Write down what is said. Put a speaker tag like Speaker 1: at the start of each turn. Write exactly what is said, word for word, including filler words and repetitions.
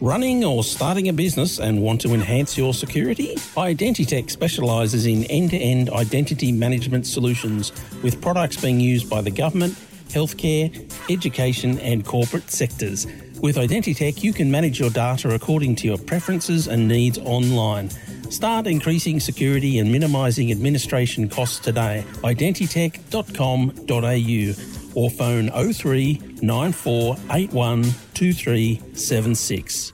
Speaker 1: Running or starting a business and want to enhance your security? Identitech specialises in end-to-end identity management solutions with products being used by the government, healthcare, education and corporate sectors. With Identitech, you can manage your data according to your preferences and needs online. Start increasing security and minimising administration costs today. identitech dot com dot a u or phone oh three nine four eight one two three seven six.